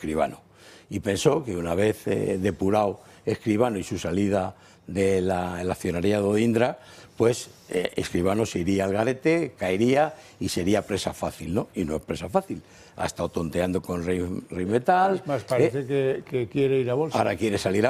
Escribano. Y pensó que una vez depurado Escribano y su salida del accionariado de Indra, pues Escribano se iría al garete, caería y sería presa fácil, ¿no? Y no es presa fácil. Ha estado tonteando con Rheinmetall. Es más, parece que quiere ir a bolsa. Ahora quiere salir a